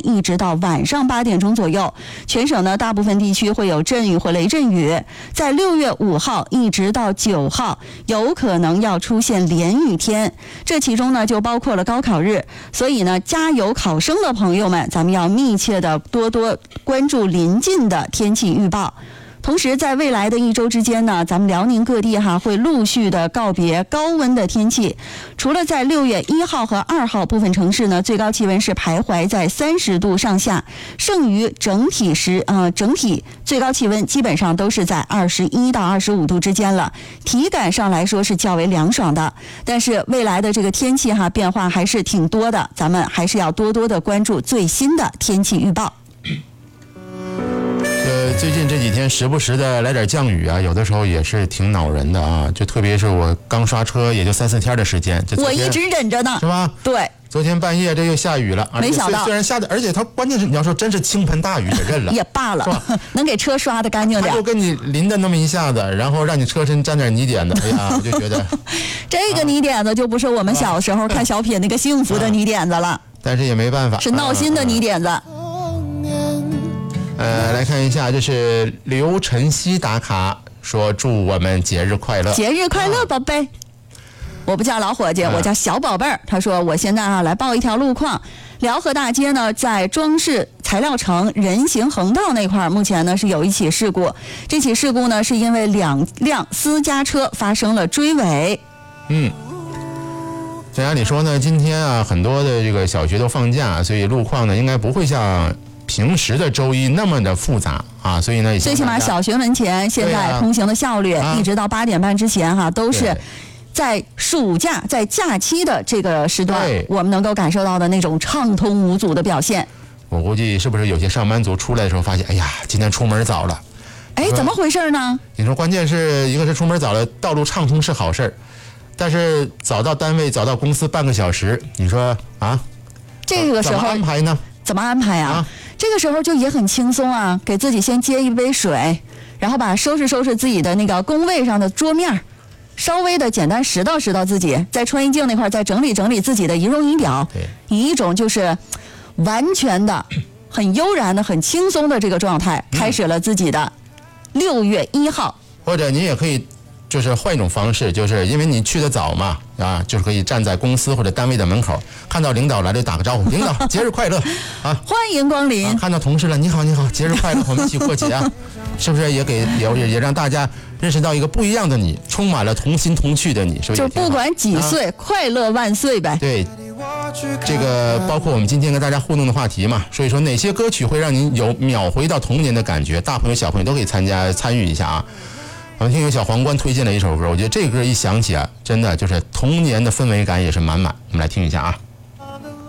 一直到晚上8点钟左右，全省呢大部分地区会有阵雨或雷阵雨。在6月5号一直到9号，有可能要出现连雨天，这其中呢就包括了高考日。所以呢，加油考生的朋友们，咱们要密切的多多关注临近的天气预报。同时，在未来的1周之间呢，咱们辽宁各地会陆续的告别高温的天气。除了在6月1号和2号部分城市呢，最高气温是徘徊在30度上下，剩余整体最高气温基本上都是在21到25度之间了，体感上来说是较为凉爽的。但是未来的这个天气变化还是挺多的，咱们还是要多多的关注最新的天气预报。 最近这几天时不时的来点降雨啊，有的时候也是挺恼人的啊。就特别是我刚刷车也就3、4天的时间， 我一直忍着呢， 是吧？ 对。 昨天半夜这又下雨了， 没想到虽然下的，而且它关键是你要说真是倾盆大雨也认了， 也罢了，能给车刷的干净点。 他就跟你淋的那么一下子，然后让你车身沾点泥点子，哎呀，我就觉得这个泥点子就不是我们小时候看小品那个幸福的泥点子了， 但是也没办法， 是闹心的泥点子。 来看一下，这是刘晨曦打卡说祝我们节日快乐， 节日快乐，宝贝。我不叫老伙计，我叫小宝贝儿。他说我现在来报一条路况，辽河大街呢，在装饰材料城人行横道那块，目前呢是有一起事故。这起事故呢是因为2辆私家车发生了追尾。 这按理说呢，今天很多的这个小学都放假，所以路况呢应该不会像平时的周一那么的复杂啊，所以呢， 最起码小学门前现在通行的效率，一直到8点半之前都是在暑假在假期的这个时段，我们能够感受到的那种畅通无阻的表现。 我估计是不是有些上班族出来的时候发现，哎呀，今天出门早了。 怎么回事呢？ 你说关键是一个是出门早了，道路畅通是好事儿，但是早到单位早到公司半个小时，你说这个时候怎么安排呢？ 怎么安排啊？这个时候就也很轻松啊，给自己先接一杯水，然后收拾自己的那个工位上的桌面，稍微的简单拾到自己，在穿衣镜那块再整理自己的仪容仪表，以一种就是完全的很悠然的很轻松的这个状态，开始了自己的6月1号。 或者你也可以就是换一种方式，就是因为你去的早嘛，就是可以站在公司或者单位的门口，看到领导来就打个招呼，领导节日快乐啊， 欢迎光临。 看到同事了，你好，节日快乐，我们一起过节啊，是不是也让大家认识到一个不一样的你，充满了同心同趣的你，是不是？ 就不管几岁，快乐万岁呗。 对，这个包括我们今天跟大家互动的话题嘛，所以说哪些歌曲会让您有秒回到童年的感觉？大朋友小朋友都可以参与一下啊。我们听友小皇冠推荐了一首歌，我觉得这歌一响起真的就是童年的氛围感也是满满。我们来听一下啊。